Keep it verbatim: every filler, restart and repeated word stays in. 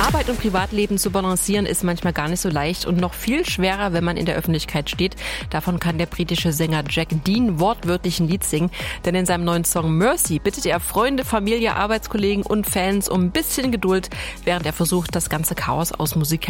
Arbeit und Privatleben zu balancieren ist manchmal gar nicht so leicht und noch viel schwerer, wenn man in der Öffentlichkeit steht. Davon kann der britische Sänger Jack Dean wortwörtlich ein Lied singen, denn in seinem neuen Song Mercy bittet er Freunde, Familie, Arbeitskollegen und Fans um ein bisschen Geduld, während er versucht, das ganze Chaos aus Musik